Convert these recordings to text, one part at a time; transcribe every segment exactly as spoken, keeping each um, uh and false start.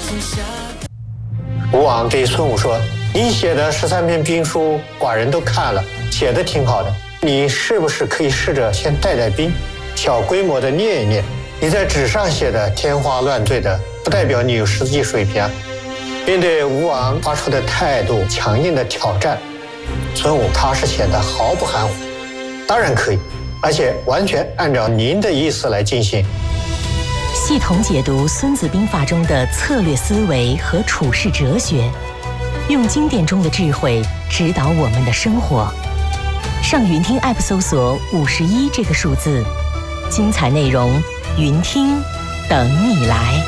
吴王对孙武说：“你写的十三篇兵书，寡人都看了，写的挺好的。你是不是可以试着先带带兵，小规模的练一练？你在纸上写的天花乱坠的，不代表你有实际水平啊。”面对吴王发出的态度强硬的挑战，孙武踏实显得毫不含糊。当然可以，而且完全按照您的意思来进行。 系统解读《孙子兵法》中的策略思维和处世哲学，用经典中的智慧指导我们的生活。上云听 App 搜索五十一这个数字，精彩内容云听等你来。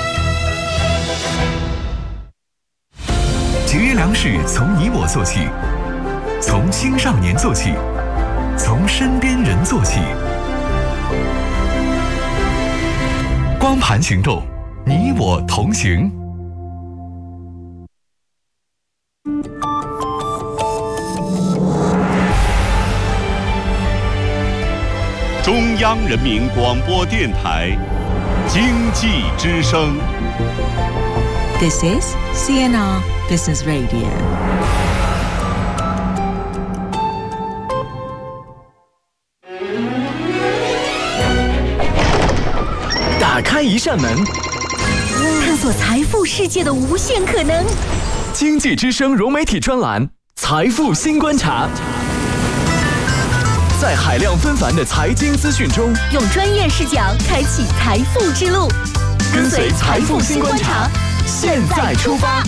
节约粮食从你我做起，从青少年做起，从身边人做起。光盘行动，你我同行。 中央人民广播电台经济之声。 This is C N R Business Radio。 打开一扇门， 探索财富世界的无限可能。 经济之声融媒体专栏《财富新观察》，在海量纷繁的财经资讯中， 用专业视角开启财富之路。 跟随财富新观察，现在出发。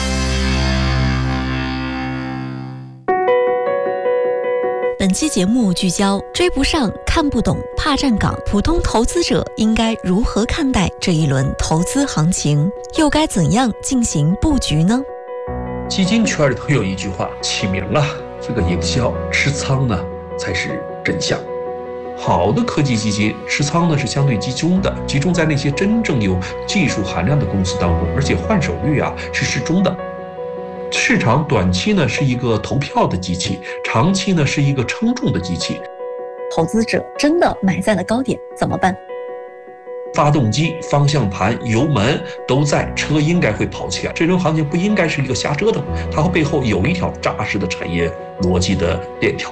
本期节目聚焦追不上、看不懂、怕站岗，普通投资者应该如何看待这一轮投资行情，又该怎样进行布局呢？ 基金圈里头有一句话，起名了，这个营销持仓呢才是真相。好的科技基金持仓呢是相对集中的，集中在那些真正有技术含量的公司当中，而且换手率啊是适中的。市场短期呢是一个投票的机器，长期呢是一个称重的机器。 投资者真的买在了高点怎么办？ 发动机、方向盘、油门都在，车应该会跑起来。这种行情不应该是一个瞎折腾，它背后有一条扎实的产业逻辑的链条。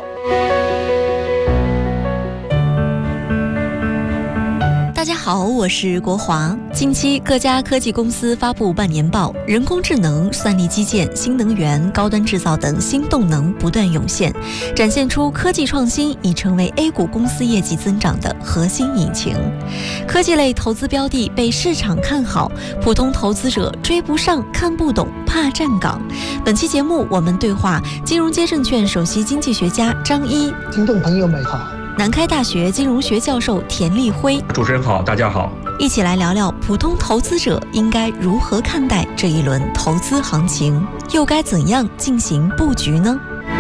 大家好，我是国华。近期各家科技公司发布半年报，人工智能、算力基建、新能源、高端制造等新动能不断涌现，展现出科技创新已成为 A 股公司业绩增长的核心引擎。科技类投资标的被市场看好，普通投资者追不上、看不懂、怕站岗。本期节目我们对话金融街证券首席经济学家张一。 听众朋友们好。 南开大学金融学教授田立辉。 主持人好，大家好。 一起来聊聊普通投资者应该如何看待这一轮投资行情，又该怎样进行布局呢？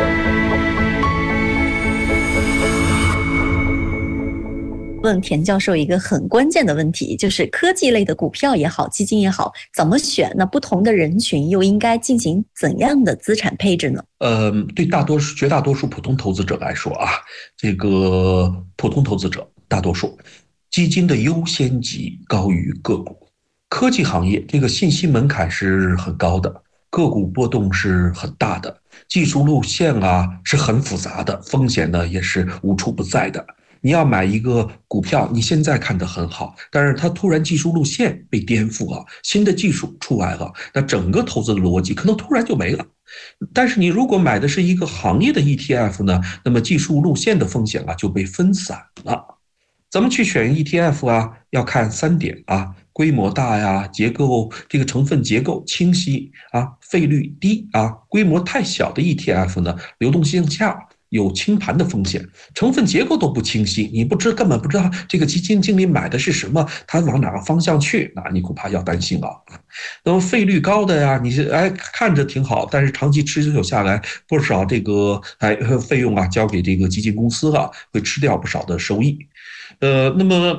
问田教授一个很关键的问题，就是科技类的股票也好，基金也好，怎么选？那不同的人群又应该进行怎样的资产配置呢？ 呃，对大多数、绝大多数普通投资者来说啊，这个普通投资者大多数基金的优先级高于个股。科技行业这个信息门槛是很高的，个股波动是很大的，技术路线啊是很复杂的，风险呢也是无处不在的。你要买一个股票，你现在看得很好，但是它突然技术路线被颠覆了，新的技术出来了，那整个投资的逻辑可能突然就没了。但是你如果买的是一个行业的 E T F 呢，那么技术路线的风险啊就被分散了。咱们去选 E T F 啊，要看三点啊，规模大呀，结构这个成分结构清晰啊，费率低啊，规模太小的 E T F 呢，流动性下。有清盘的风险，成分结构都不清晰，你不知根本不知道这个基金经理买的是什么，他往哪个方向去，那你恐怕要担心了。那么费率高的呀，你是哎看着挺好，但是长期持久下来，不少这个哎费用啊交给这个基金公司了，会吃掉不少的收益。呃，那么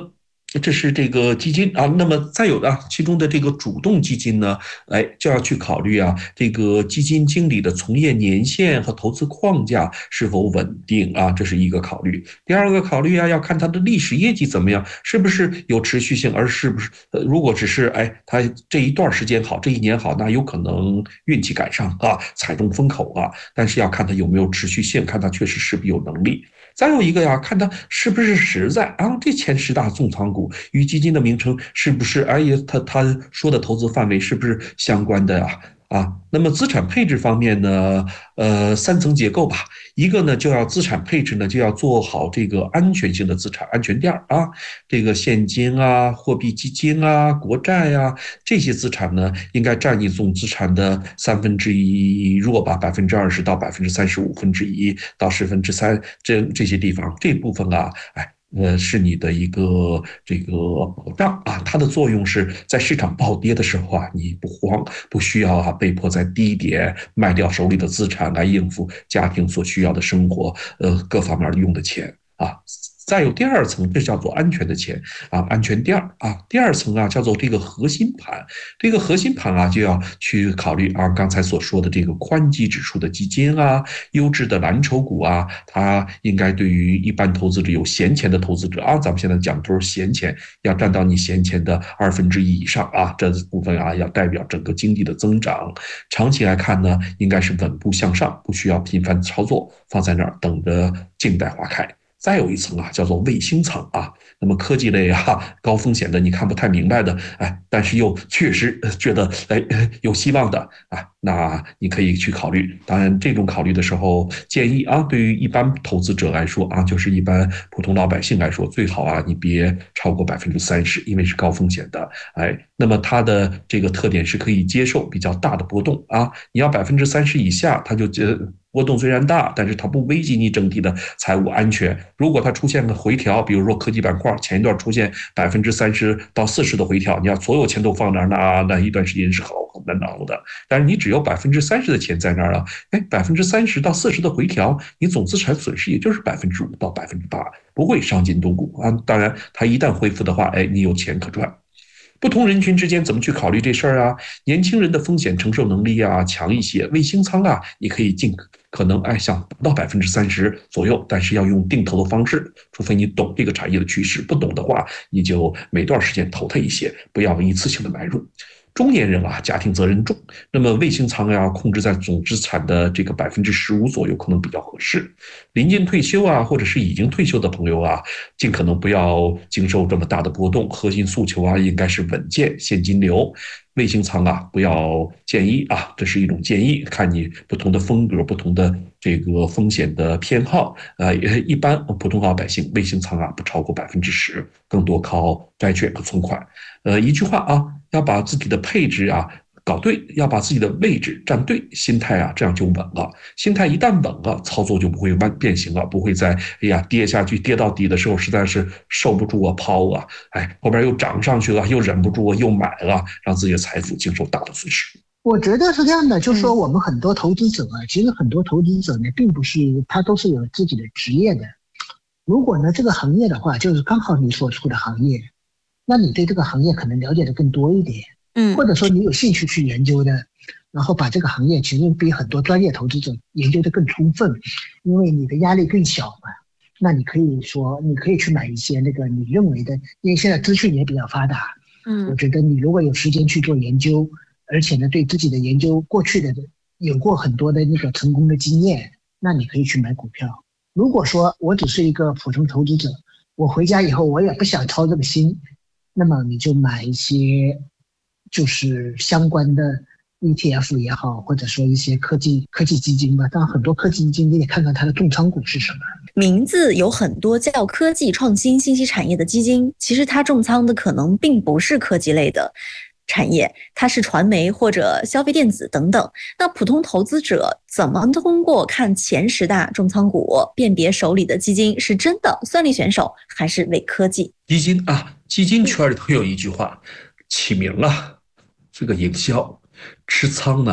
这是这个基金啊，那么再有的啊，其中的这个主动基金呢，哎，就要去考虑啊，这个基金经理的从业年限和投资框架是否稳定啊，这是一个考虑。第二个考虑啊，要看它的历史业绩怎么样，是不是有持续性，而是不是呃，如果只是哎，它这一段时间好，这一年好，那有可能运气赶上啊，踩中风口啊，但是要看它有没有持续性，看它确实是不是有能力。再有一个呀，看它是不是实在啊，这前十大重仓股与基金的名称是不是，哎呀，他他说的投资范围是不是相关的呀？啊，那么资产配置方面呢，呃，三层结构吧。一个呢，就要资产配置呢，就要做好这个安全性的资产安全垫啊，这个现金啊、货币基金啊、国债啊这些资产呢，应该占你总资产的三分之一，弱吧，百分之二十到百分之三十五分之一到十分之三这这些地方这部分啊，哎。呃，是你的一个这个保障啊，它的作用是在市场暴跌的时候啊，你不慌，不需要啊被迫在低点卖掉手里的资产来应付家庭所需要的生活，呃，各方面用的钱啊。再有第二层，这叫做安全的钱啊，安全垫啊。第二层啊，叫做这个核心盘。这个核心盘啊，就要去考虑啊，刚才所说的这个宽基指数的基金啊，优质的蓝筹股啊，它应该对于一般投资者有闲钱的投资者啊，咱们现在讲都是闲钱，要占到你闲钱的二分之一以上啊，这部分啊要代表整个经济的增长。长期来看呢，应该是稳步向上，不需要频繁操作，放在那儿等着静待花开。再有一层啊，叫做卫星层啊。那么科技类啊，高风险的，你看不太明白的，哎，但是又确实觉得哎有希望的啊，那你可以去考虑。当然，这种考虑的时候，建议啊，对于一般投资者来说啊，就是一般普通老百姓来说，最好啊，你别超过百分之三十，因为是高风险的。哎，那么它的这个特点是可以接受比较大的波动啊。你要百分之三十以下，它就觉波动虽然大，但是它不危及你整体的财务安全。如果它出现个回调，比如说科技板块前一段出现百分之三十到四十的回调，你要所有钱都放那儿，那那一段时间是好很难熬的。但是你只有百分之三十的钱在那儿了，哎，百分之三十到四十的回调，你总资产损失也就是百分之五到百分之八，不会伤筋动骨啊。当然，它一旦恢复的话，哎，你有钱可赚。不同人群之间怎么去考虑这事儿啊？年轻人的风险承受能力啊强一些，卫星仓啊，你可以尽可能哎想达到百分之三十左右，但是要用定投的方式，除非你懂这个产业的趋势，不懂的话，你就每段时间投它一些，不要一次性的买入。中年人啊，家庭责任重，那么卫星仓要控制在总资产的这个百分之十五左右，可能比较合适。临近退休啊，或者是已经退休的朋友啊，尽可能不要经受这么大的波动。核心诉求啊，应该是稳健现金流。卫星仓啊，不要建议啊，这是一种建议，看你不同的风格、不同的这个风险的偏好。呃，一般普通老百姓卫星仓啊，不超过百分之十，更多靠债券和存款。呃，一句话啊，要把自己的配置啊搞对，要把自己的位置站对，心态啊这样就稳了。心态一旦稳了，操作就不会弯变形了，不会在哎呀跌下去跌到底的时候实在是受不住啊抛啊，哎后边又涨上去了又忍不住又买了，让自己的财富经受大的损失。 我觉得是这样的，就是说我们很多投资者啊，其实很多投资者呢，并不是他都是有自己的职业的。如果呢这个行业的话，就是刚好你所处的行业，那你对这个行业可能了解的更多一点。嗯，或者说你有兴趣去研究的，然后把这个行业其实比很多专业投资者研究的更充分，因为你的压力更小嘛。那你可以说，你可以去买一些那个你认为的，因为现在资讯也比较发达。嗯，我觉得你如果有时间去做研究，而且呢对自己的研究过去的有过很多的那个成功的经验，那你可以去买股票。如果说我只是一个普通投资者，我回家以后我也不想操这个心，那么你就买一些就是相关的 E T F 也好，或者说一些科技科技基金吧。当然很多科技基金你得看看它的重仓股是什么。 名字有很多叫科技创新信息产业的基金，其实它重仓的可能并不是科技类的产业，它是传媒或者消费电子等等。那普通投资者怎么通过看前十大重仓股辨别手里的基金是真的算力选手还是伪科技？ 基金啊，基金圈里头有一句话，起名啊这个营销，持仓呢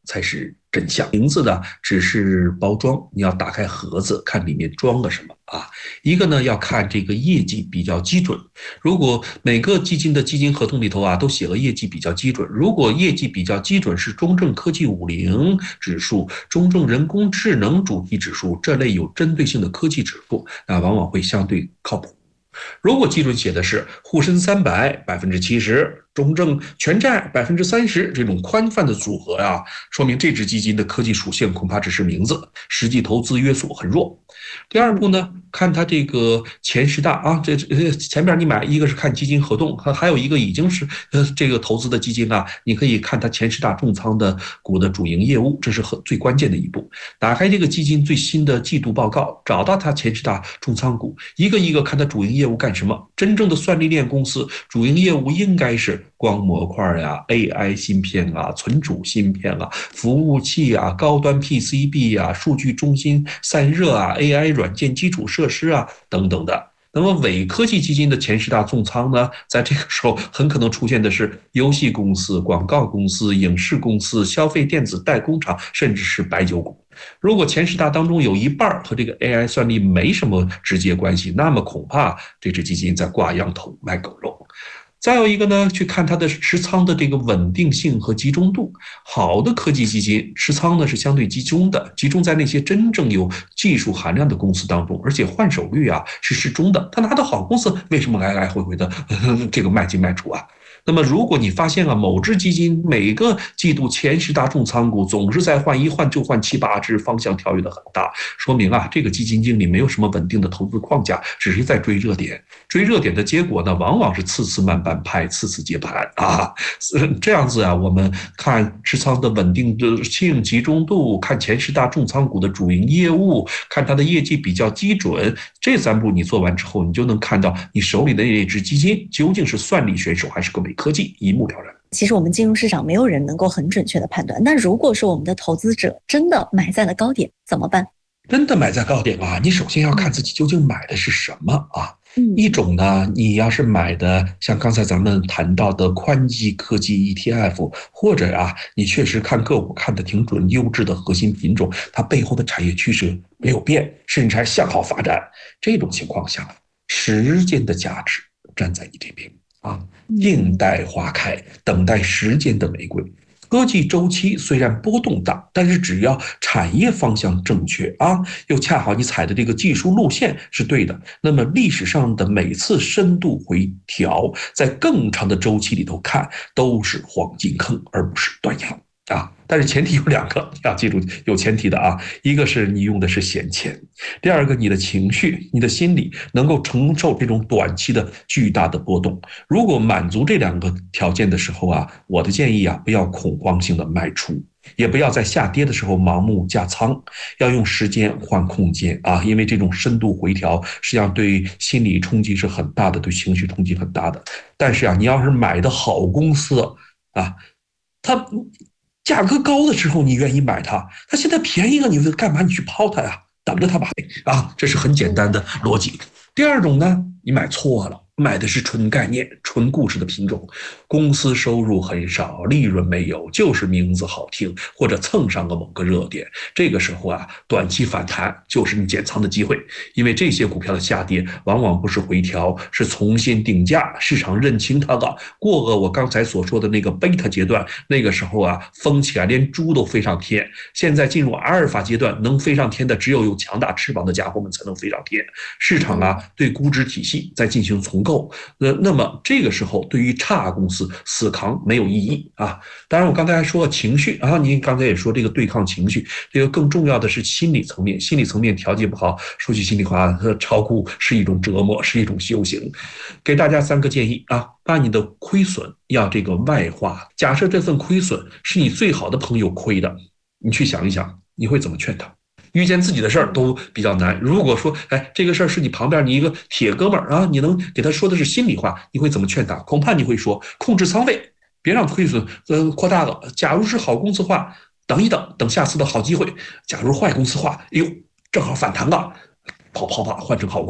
才是真相。名字呢只是包装，你要打开盒子看里面装了什么啊。一个呢要看这个业绩比较基准，如果每个基金的基金合同里头啊都写了业绩比较基准，如果业绩比较基准是中证科技五零指数、中证人工智能主题指数这类有针对性的科技指数，那往往会相对靠谱。如果基准写的是沪深三百百分之七十，中证全债百分之三十这种宽泛的组合啊，说明这支基金的科技属性恐怕只是名字，实际投资约束很弱。第二步呢，看它这个前十大啊，这这前面你买一个是看基金合同，还有一个已经是呃这个投资的基金啊，你可以看它前十大重仓的股的主营业务，这是很最关键的一步。打开这个基金最新的季度报告，找到它前十大重仓股，一个一个看它主营业务干什么。真正的算力链公司主营业务应该是光模块呀、A I 芯片啊、存储芯片啊、服务器啊、高端 P C B 啊、数据中心散热啊、A I 软件基础设施啊等等的。那么伪科技基金的前十大重仓呢，在这个时候很可能出现的是游戏公司、广告公司、影视公司、消费电子代工厂，甚至是白酒股。如果前十大当中有一半和这个 A I 算力没什么直接关系，那么恐怕这只基金在挂羊头卖狗肉。再有一个呢，去看它的持仓的这个稳定性和集中度。好的科技基金持仓呢是相对集中的，集中在那些真正有技术含量的公司当中，而且换手率啊是适中的。他拿到好公司，为什么来来回回的这个卖进卖出啊？那么如果你发现啊，某只基金每个季度前十大重仓股总是在换，一换就换七八只，方向跳跃的很大，说明啊，这个基金经理没有什么稳定的投资框架，只是在追热点。追热点的结果呢，往往是次次慢半拍，次次接盘啊。这样子啊，我们看持仓的稳定性、集中度，看前十大重仓股的主营业务，看它的业绩比较基准，这三步你做完之后，你就能看到你手里的那只基金究竟是算力选手还是个伪科技，一目了然。 其实我们金融市场没有人能够很准确的判断，但如果说我们的投资者真的买在了高点怎么办？ 真的买在高点啊，你首先要看自己究竟买的是什么啊。一种呢，你要是买的像刚才咱们谈到的宽基科技 E T F， 或者啊，你确实看个股看得挺准，优质的核心品种，它背后的产业趋势没有变，甚至还向好发展，这种情况下，时间的价值站在你这边啊，静待花开，等待时间的玫瑰。科技周期虽然波动大，但是只要产业方向正确啊，又恰好你踩的这个技术路线是对的，那么历史上的每次深度回调，在更长的周期里头看，都是黄金坑，而不是断崖啊。但是前提有两个，要记住有前提的啊，一个是你用的是闲钱，第二个你的情绪、你的心理能够承受这种短期的巨大的波动。如果满足这两个条件的时候啊，我的建议啊，不要恐慌性的卖出，也不要在下跌的时候盲目加仓，要用时间换空间啊，因为这种深度回调实际上对心理冲击是很大的，对情绪冲击很大的。但是啊，你要是买的好公司啊，它价格高的时候你愿意买它，它现在便宜了，你干嘛你去抛它呀？等着它吧啊，这是很简单的逻辑。第二种呢，你买错了，买的是纯概念、纯故事的品种，公司收入很少，利润没有，就是名字好听，或者蹭上个某个热点。这个时候啊，短期反弹就是你减仓的机会，因为这些股票的下跌往往不是回调，是重新定价，市场认清它了。过了我刚才所说的那个贝塔阶段，那个时候啊，疯起来连猪都飞上天。现在进入阿尔法阶段，能飞上天的只有有强大翅膀的家伙们才能飞上天。市场啊，对估值体系在进行重构。那那么这个时候，对于差公司死扛没有意义啊。当然，我刚才还说了情绪啊，您刚才也说这个对抗情绪，这个更重要的是心理层面。心理层面调节不好，说句心里话，炒股是一种折磨，是一种修行。给大家三个建议啊，把你的亏损要这个外化。假设这份亏损是你最好的朋友亏的，你去想一想，你会怎么劝他？遇见自己的事儿都比较难。如果说，哎，这个事儿是你旁边你一个铁哥们儿啊，你能给他说的是心里话，你会怎么劝他？恐怕你会说，控制仓位，别让亏损呃扩大了。假如是好公司化，等一等，等下次的好机会。假如坏公司化，哎呦，正好反弹了，跑跑吧，换成好公司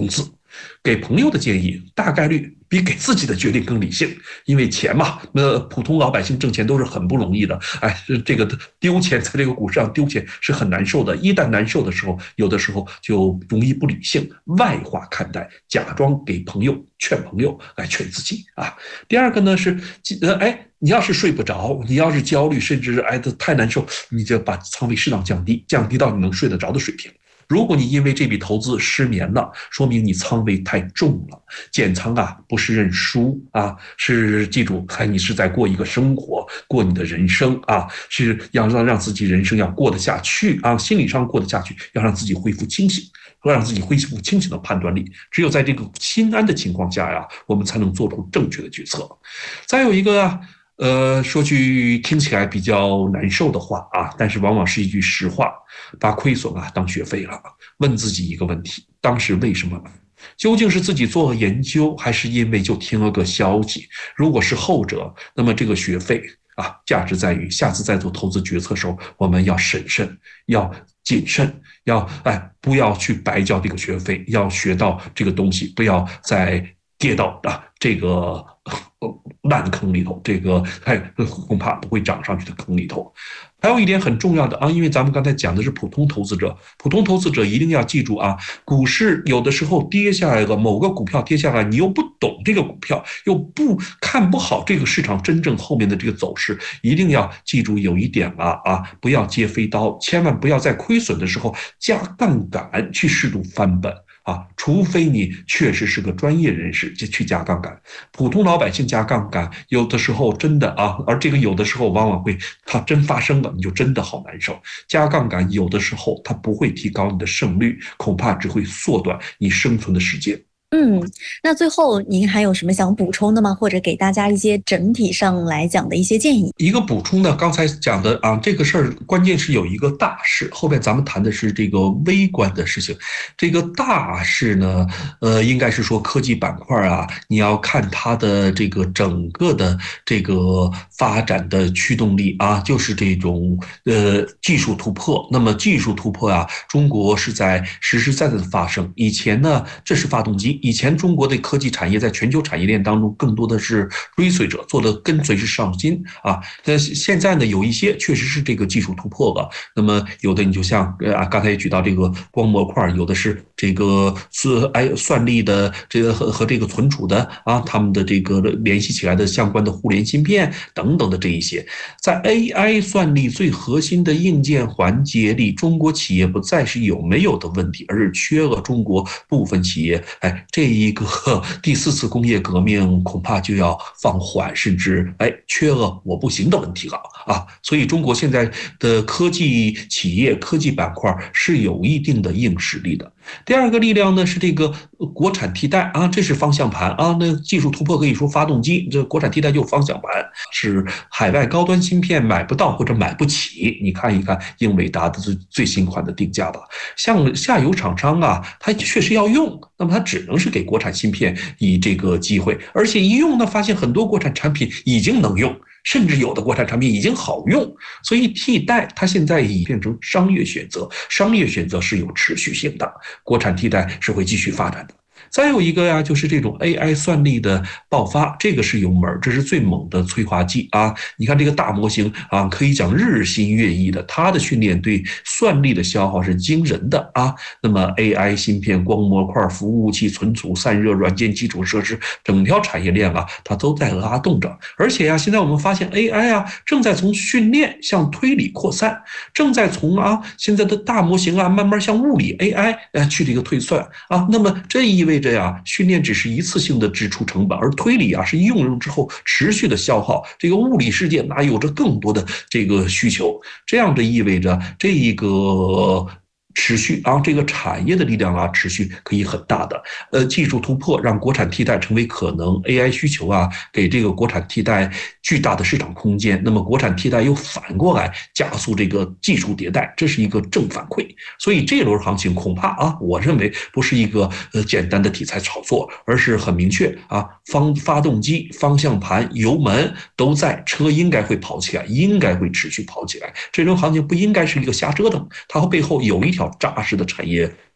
给朋友的建议大概率比给自己的决定更理性，因为钱嘛，那普通老百姓挣钱都是很不容易的。哎，这个丢钱在这个股市上丢钱是很难受的，一旦难受的时候，有的时候就容易不理性，外化看待，假装给朋友劝朋友来劝自己啊。第二个呢是，呃，哎，你要是睡不着，你要是焦虑，甚至哎太难受，你就把仓位适当降低，降低到你能睡得着的水平。如果你因为这笔投资失眠了，说明你仓位太重了。减仓啊，不是认输啊，是记住，哎，你是在过一个生活，过你的人生啊，是要让让自己人生要过得下去啊，心理上过得下去，要让自己恢复清醒，要让自己恢复清醒的判断力。只有在这个心安的情况下呀，我们才能做出正确的决策。再有一个啊。呃，说句听起来比较难受的话啊，但是往往是一句实话，把亏损啊当学费了。问自己一个问题：当时为什么买？究竟是自己做了研究，还是因为就听了个消息？如果是后者，那么这个学费啊，价值在于下次再做投资决策的时候，我们要审慎，要谨慎，要哎不要去白交这个学费，要学到这个东西，不要再跌到啊这个烂坑里头，这个哎恐怕不会涨上去的坑里头。还有一点很重要的啊，因为咱们刚才讲的是普通投资者，普通投资者一定要记住啊，股市有的时候跌下来了，某个股票跌下来，你又不懂这个股票，又不看不好这个市场真正后面的这个走势，一定要记住有一点啊啊，不要接飞刀，千万不要在亏损的时候加杠杆去试图翻本。啊，除非你确实是个专业人士，就去加杠杆。普通老百姓加杠杆，有的时候真的啊，而这个有的时候往往会，它真发生了，你就真的好难受。加杠杆有的时候它不会提高你的胜率，恐怕只会缩短你生存的时间。 嗯，那最后您还有什么想补充的吗？或者给大家一些整体上来讲的一些建议？ 一个补充呢，刚才讲的啊，这个事儿关键是有一个大事，后面咱们谈的是这个微观的事情。这个大事呢，呃，应该是说科技板块啊，你要看它的这个整个的这个发展的驱动力啊，就是这种呃技术突破。那么技术突破啊，中国是在实实在在的发生。以前呢，这是发动机。以前中国的科技产业在全球产业链当中更多的是追随者，做的跟随是上心啊。那现在呢，有一些确实是这个技术突破了。那么有的你就像啊，刚才也举到这个光模块，有的是这个是哎算力的这个和和这个存储的啊，他们的这个联系起来的相关的互联芯片等等的这一些，在 A I 算力最核心的硬件环节里，中国企业不再是有没有的问题，而是缺了中国部分企业哎。这一个第四次工业革命恐怕就要放缓，甚至哎缺了我不行的问题了啊！所以中国现在的科技企业、科技板块是有一定的硬实力的。第二个力量呢是这个国产替代啊，这是方向盘啊。那技术突破可以说发动机，这国产替代就是方向盘，是海外高端芯片买不到或者买不起。你看一看英伟达的最最新款的定价吧，像下游厂商啊，它确实要用，那么它只能是给国产芯片以这个机会，而且一用呢，发现很多国产产品已经能用。甚至有的国产产品已经好用，所以替代它现在已变成商业选择，商业选择是有持续性的，国产替代是会继续发展的。再有一个呀，就是这种 A I 算力的爆发，这个是有门，这是最猛的催化剂啊！你看这个大模型啊，可以讲日新月异的，它的训练对算力的消耗是惊人的啊。那么 A I 芯片、光模块、服务器、存储、散热、软件基础设施，整条产业链啊，它都在拉动着。而且呀，现在我们发现 A I 啊，正在从训练向推理扩散，正在从啊现在的大模型啊，慢慢向物理 A I 呃去这个推算啊。那么这意味着呀，训练只是一次性的支出成本，而推理啊是应用之后持续的消耗。这个物理世界哪有着更多的这个需求？这样的意味着这一个持续啊，这个产业的力量啊，持续可以很大的。呃，技术突破让国产替代成为可能 ，A I 需求啊，给这个国产替代巨大的市场空间。那么国产替代又反过来加速这个技术迭代，这是一个正反馈。所以这轮行情恐怕啊，我认为不是一个呃简单的题材炒作，而是很明确啊，方发动机、方向盘、油门都在，车应该会跑起来，应该会持续跑起来。这轮行情不应该是一个瞎折腾，它背后有一条扎实的产业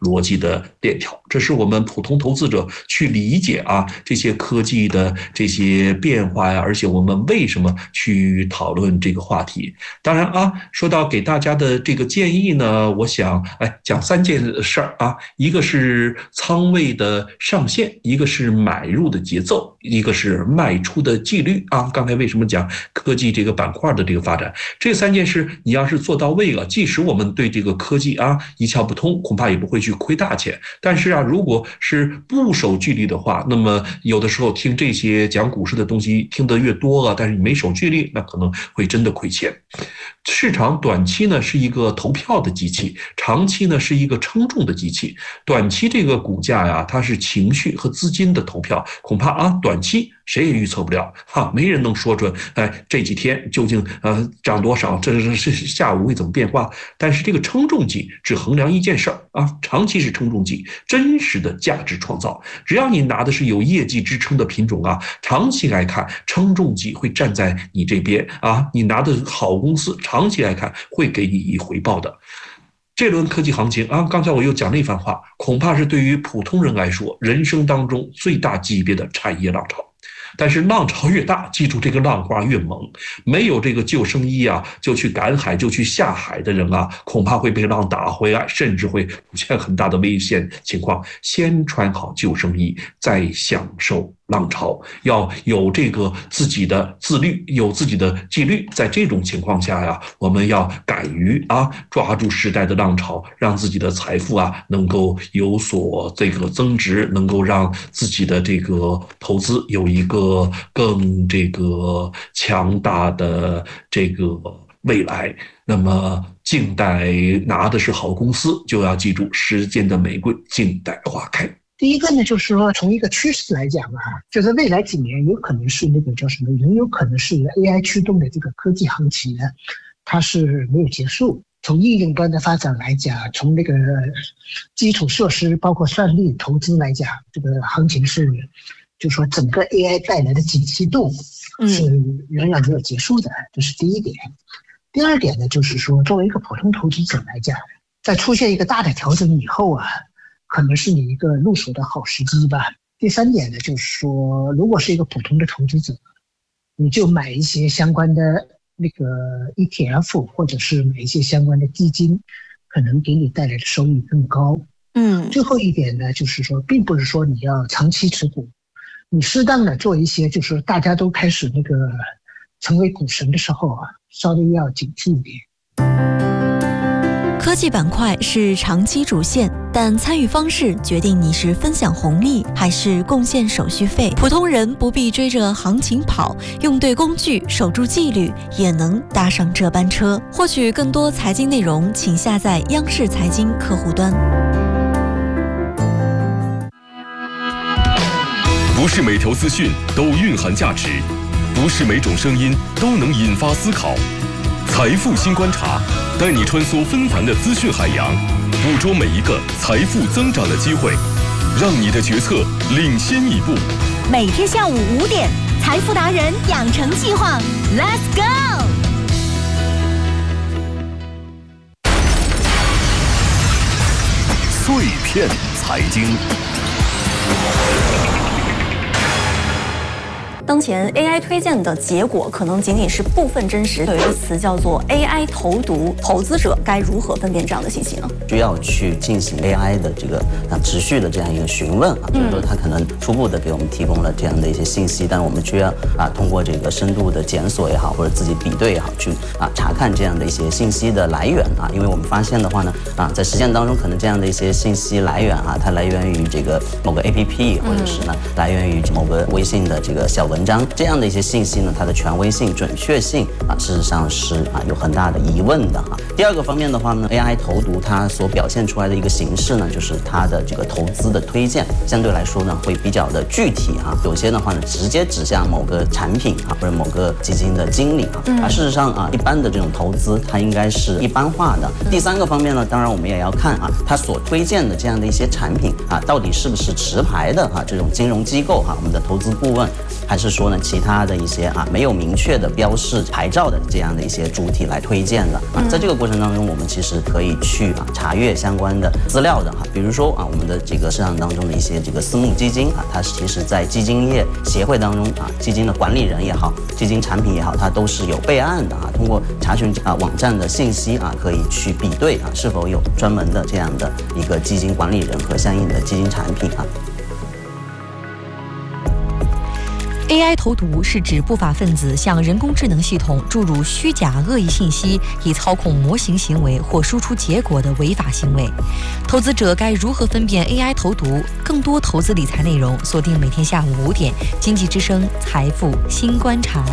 逻辑的链条。这是我们普通投资者去理解啊这些科技的这些变化呀，而且我们为什么去讨论这个话题。当然啊，说到给大家的这个建议呢，我想哎讲三件事儿啊，一个是仓位的上限，一个是买入的节奏，一个是卖出的纪律啊。刚才为什么讲科技这个板块的这个发展，这三件事你要是做到位了，即使我们对这个科技啊一窍不通，恐怕也不会去亏大钱。但是啊，如果是不守纪律的话，那么有的时候听这些讲股市的东西听得越多了，但是你没守纪律，那可能会真的亏钱。市场短期呢是一个投票的机器，长期呢是一个称重的机器。短期这个股价呀，它是情绪和资金的投票，恐怕啊短期谁也预测不了哈，没人能说准哎这几天究竟呃涨多少，这是下午会怎么变化。但是这个称重机只衡量一件事儿啊，长期是称重机，真实的价值创造。只要你拿的是有业绩支撑的品种啊，长期来看称重机会站在你这边啊，你拿的好公司长期来看会给你以回报的。这轮科技行情啊，刚才我又讲了一番话，恐怕是对于普通人来说人生当中最大级别的产业浪潮。但是浪潮越大，记住这个浪花越猛，没有这个救生衣啊，就去赶海就去下海的人啊，恐怕会被浪打回来，甚至会出现很大的危险情况。先穿好救生衣，再享受浪潮，要有这个自己的自律，有自己的纪律。在这种情况下呀，我们要敢于啊抓住时代的浪潮，让自己的财富啊能够有所这个增值，能够让自己的这个投资有一个更这个强大的这个未来。那么静待拿的是好公司，就要记住时间的玫瑰静待花开。 第一个呢，就是说从一个趋势来讲啊，就是未来几年有可能是那个叫什么，很有可能是 A I 驱动的这个科技行情呢，它是没有结束。从应用端的发展来讲，从那个基础设施包括算力投资来讲，这个行情是就是说整个 A I 带来的景气度是远远没有结束的，这是第一点。第二点呢，就是说作为一个普通投资者来讲，在出现一个大的调整以后啊，可能是你一个入手的好时机吧。第三点呢，就是说如果是一个普通的投资者，你就买一些相关的那个 E T F 或者是买一些相关的基金，可能给你带来的收益更高。 嗯， 最后一点呢，就是说并不是说你要长期持股，你适当的做一些，就是大家都开始那个成为股神的时候啊，稍微要警惕一点。 科技板块是长期主线，但参与方式决定你是分享红利还是贡献手续费。普通人不必追着行情跑，用对工具，守住纪律，也能搭上这班车。获取更多财经内容，请下载央视财经客户端。 不是每条资讯都蕴含价值，不是每种声音都能引发思考。财富新观察，带你穿梭纷繁的资讯海洋，捕捉每一个财富增长的机会，让你的决策领先一步。 每天下午五点，财富达人养成计划 ，Let's go！ 碎片财经。 当前 A I 推荐的结果可能仅仅是部分真实，有一个词叫做 A I 投毒，投资者该如何分辨这样的信息呢？ 需要去进行 A I 的这个啊持续的这样一个询问啊，就是说它可能初步的给我们提供了这样的一些信息，但是我们需要啊通过这个深度的检索也好，或者自己比对也好，去啊查看这样的一些信息的来源啊，因为我们发现的话呢啊在实践当中，可能这样的一些信息来源啊，它来源于这个某个 A P P， 或者是呢来源于某个微信的这个小文章，这样的一些信息呢，它的权威性、准确性啊，事实上是啊有很大的疑问的哈。第二个方面的话呢 ，A I 投毒它所表现出来的一个形式呢，就是它的这个投资的推荐，相对来说呢会比较的具体哈。有些的话呢，直接指向某个产品啊，或者某个基金的经理啊。而事实上啊，一般的这种投资它应该是一般化的。第三个方面呢，当然我们也要看啊，它所推荐的这样的一些产品啊，到底是不是持牌的啊这种金融机构哈，我们的投资顾问。 还是说呢其他的一些啊没有明确的标示牌照的这样的一些主体来推荐的啊？在这个过程当中，我们其实可以去啊查阅相关的资料的哈，比如说啊我们的这个市场当中的一些这个私募基金啊，它其实在基金业协会当中啊，基金的管理人也好，基金产品也好，它都是有备案的啊。通过查询啊网站的信息啊，可以去比对啊是否有专门的这样的一个基金管理人和相应的基金产品啊。 A I 投毒是指不法分子向人工智能系统注入虚假恶意信息，以操控模型行为或输出结果的违法行为。投资者该如何分辨 A I 投毒？更多投资理财内容，锁定每天下午五点，经济之声财富新观察。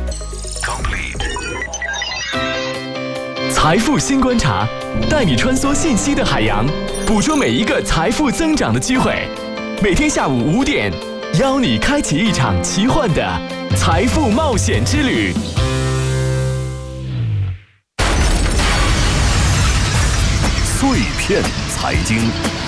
财富新观察，带你穿梭信息的海洋，捕捉每一个财富增长的机会。每天下午五点，邀你开启一场奇幻的财富冒险之旅。 碎片财经。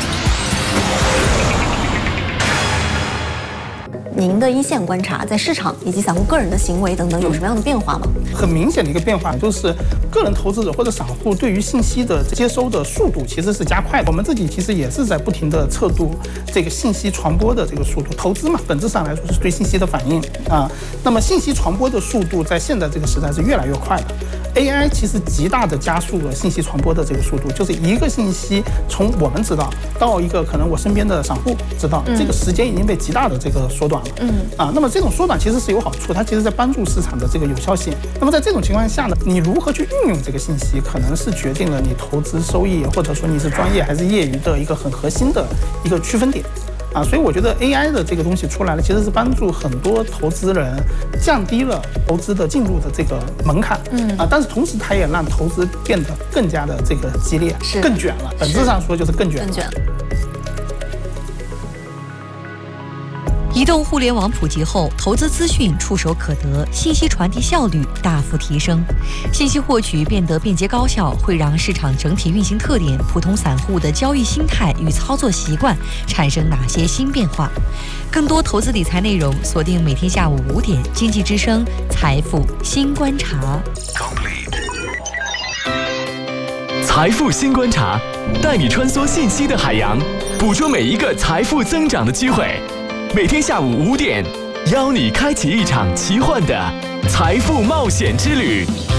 您的一线观察，在市场以及散户个人的行为等等有什么样的变化吗？ 很明显的一个变化就是个人投资者或者散户对于信息的接收的速度其实是加快的。我们自己其实也是在不停的测度这个信息传播的这个速度。投资嘛，本质上来说是对信息的反应啊。那么信息传播的速度在现在这个时代是越来越快的。A I 其实极大的加速了信息传播的这个速度，就是一个信息从我们知道到一个可能我身边的散户知道，这个时间已经被极大的这个缩短了。嗯啊，那么这种缩短其实是有好处，它其实在帮助市场的这个有效性。那么在这种情况下呢，你如何去运用这个信息，可能是决定了你投资收益，或者说你是专业还是业余的一个很核心的一个区分点。啊，所以我觉得 A I 的这个东西出来了，其实是帮助很多投资人降低了投资的进入的这个门槛，嗯啊，但是同时它也让投资变得更加的这个激烈，是更卷了。本质上说就是更卷了。更卷了。 移动互联网普及后，投资资讯触手可得，信息传递效率大幅提升，信息获取变得便捷高效，会让市场整体运行特点、普通散户的交易心态与操作习惯产生哪些新变化？更多投资理财内容，锁定每天下午五点，经济之声财富新观察。 财富新观察，带你穿梭信息的海洋，捕捉每一个财富增长的机会。每天下午五点，邀你开启一场奇幻的财富冒险之旅。